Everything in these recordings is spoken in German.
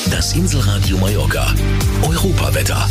Das Inselradio Mallorca. Europawetter.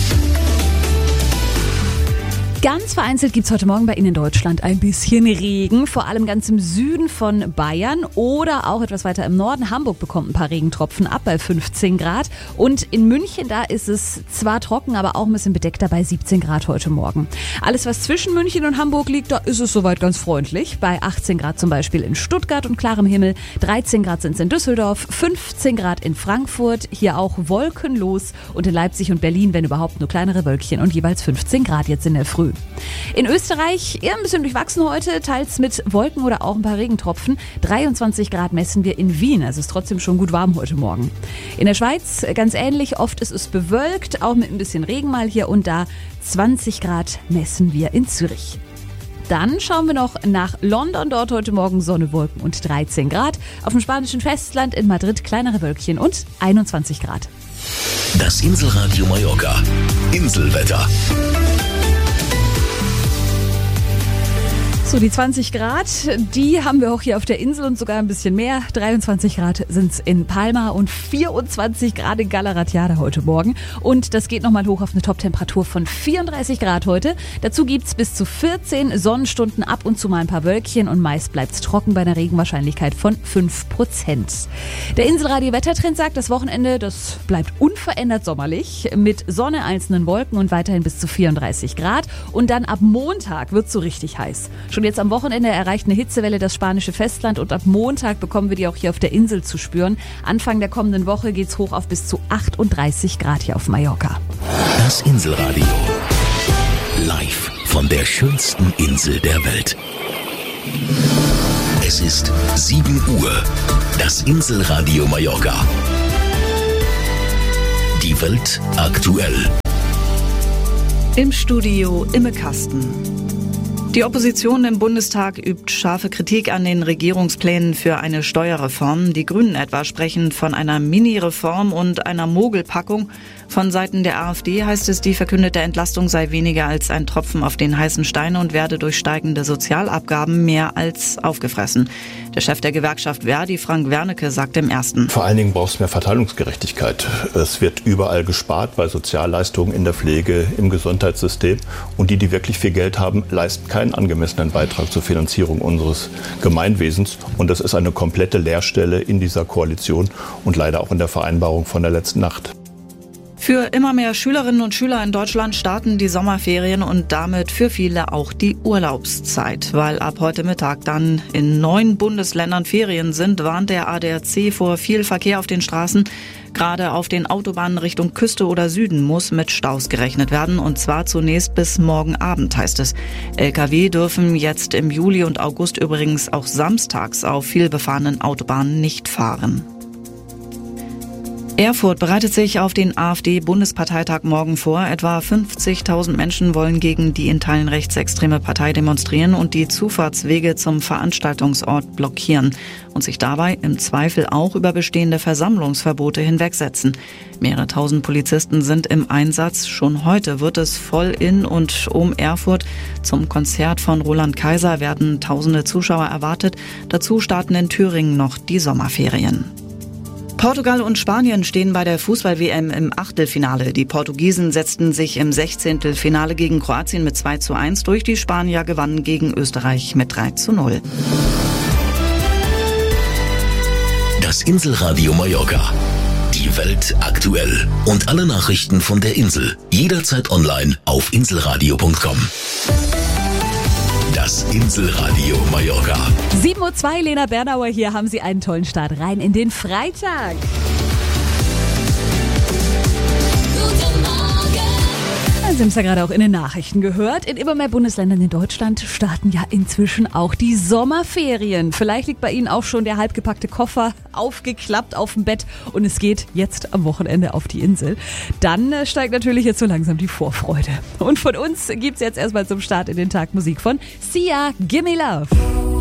Ganz vereinzelt gibt es heute Morgen bei Ihnen in Deutschland ein bisschen Regen, vor allem ganz im Süden von Bayern oder auch etwas weiter im Norden. Hamburg bekommt ein paar Regentropfen ab bei 15 Grad und in München, da ist es zwar trocken, aber auch ein bisschen bedeckter bei 17 Grad heute Morgen. Alles, was zwischen München und Hamburg liegt, da ist es soweit ganz freundlich. Bei 18 Grad zum Beispiel in Stuttgart und klarem Himmel, 13 Grad sind es in Düsseldorf, 15 Grad in Frankfurt, hier auch wolkenlos und in Leipzig und Berlin, wenn überhaupt, nur kleinere Wölkchen und jeweils 15 Grad jetzt in der Früh. In Österreich eher ein bisschen durchwachsen heute, teils mit Wolken oder auch ein paar Regentropfen. 23 Grad messen wir in Wien, also ist trotzdem schon gut warm heute Morgen. In der Schweiz ganz ähnlich, oft ist es bewölkt, auch mit ein bisschen Regen mal hier und da. 20 Grad messen wir in Zürich. Dann schauen wir noch nach London, dort heute Morgen Sonne, Wolken und 13 Grad. Auf dem spanischen Festland in Madrid kleinere Wölkchen und 21 Grad. Das Inselradio Mallorca. Inselwetter. So, die 20 Grad, die haben wir auch hier auf der Insel und sogar ein bisschen mehr. 23 Grad sind es in Palma und 24 Grad in Galaratiada heute Morgen. Und das geht nochmal hoch auf eine Top-Temperatur von 34 Grad heute. Dazu gibt's bis zu 14 Sonnenstunden, ab und zu mal ein paar Wölkchen und meist bleibt's trocken bei einer Regenwahrscheinlichkeit von 5%. Der Inselradio-Wettertrend sagt, das Wochenende, das bleibt unverändert sommerlich mit Sonne, einzelnen Wolken und weiterhin bis zu 34 Grad. Und dann ab Montag wird's so richtig heiß. Schon jetzt am Wochenende erreicht eine Hitzewelle das spanische Festland und ab Montag bekommen wir die auch hier auf der Insel zu spüren. Anfang der kommenden Woche geht's hoch auf bis zu 38 Grad hier auf Mallorca. Das Inselradio. Live von der schönsten Insel der Welt. Es ist 7 Uhr. Das Inselradio Mallorca. Die Welt aktuell. Im Studio Imme Kasten. Die Opposition im Bundestag übt scharfe Kritik an den Regierungsplänen für eine Steuerreform. Die Grünen etwa sprechen von einer Mini-Reform und einer Mogelpackung. Von Seiten der AfD heißt es, die verkündete Entlastung sei weniger als ein Tropfen auf den heißen Stein und werde durch steigende Sozialabgaben mehr als aufgefressen. Der Chef der Gewerkschaft Verdi, Frank Wernicke, sagt im Ersten: Vor allen Dingen braucht es mehr Verteilungsgerechtigkeit. Es wird überall gespart bei Sozialleistungen in der Pflege, im Gesundheitssystem. Und die wirklich viel Geld haben, leisten keinen angemessenen Beitrag zur Finanzierung unseres Gemeinwesens. Und das ist eine komplette Leerstelle in dieser Koalition und leider auch in der Vereinbarung von der letzten Nacht. Für immer mehr Schülerinnen und Schüler in Deutschland starten die Sommerferien und damit für viele auch die Urlaubszeit. Weil ab heute Mittag dann in 9 Bundesländern Ferien sind, warnt der ADAC vor viel Verkehr auf den Straßen. Gerade auf den Autobahnen Richtung Küste oder Süden muss mit Staus gerechnet werden. Und zwar zunächst bis morgen Abend, heißt es. Lkw dürfen jetzt im Juli und August übrigens auch samstags auf vielbefahrenen Autobahnen nicht fahren. Erfurt bereitet sich auf den AfD-Bundesparteitag morgen vor. Etwa 50.000 Menschen wollen gegen die in Teilen rechtsextreme Partei demonstrieren und die Zufahrtswege zum Veranstaltungsort blockieren und sich dabei im Zweifel auch über bestehende Versammlungsverbote hinwegsetzen. Mehrere tausend Polizisten sind im Einsatz. Schon heute wird es voll in und um Erfurt. Zum Konzert von Roland Kaiser werden tausende Zuschauer erwartet. Dazu starten in Thüringen noch die Sommerferien. Portugal und Spanien stehen bei der Fußball-WM im Achtelfinale. Die Portugiesen setzten sich im 16. Finale gegen Kroatien mit 2:1 durch. Die Spanier gewannen gegen Österreich mit 3:0. Das Inselradio Mallorca. Die Welt aktuell. Und alle Nachrichten von der Insel. Jederzeit online auf inselradio.com. Das Inselradio Mallorca. 7:02 Uhr, Lena Bernauer hier. Haben Sie einen tollen Start rein in den Freitag. Sie haben es ja gerade auch in den Nachrichten gehört. In immer mehr Bundesländern in Deutschland starten ja inzwischen auch die Sommerferien. Vielleicht liegt bei Ihnen auch schon der halbgepackte Koffer aufgeklappt auf dem Bett und es geht jetzt am Wochenende auf die Insel. Dann steigt natürlich jetzt so langsam die Vorfreude. Und von uns gibt's jetzt erstmal zum Start in den Tag Musik von Sia, Gimme Love.